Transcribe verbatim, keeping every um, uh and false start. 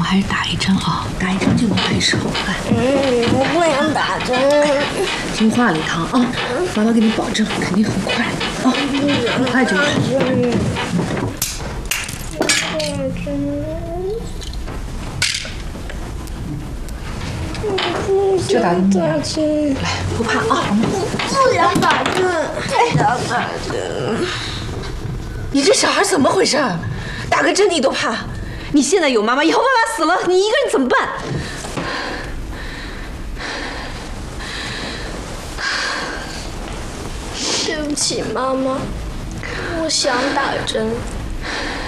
还是打一针啊，打一针就能退烧。来， 嗯，我不想打针。 听话，李唐啊，妈妈给你保证，肯定很快啊，很快就好。就打针。来，不怕啊。 不想打针，不想打针。 你这小孩怎么回事？打个针你都怕？你现在有妈妈，以后妈妈死了，你一个人怎么办？ 对不起，妈妈，我想打针。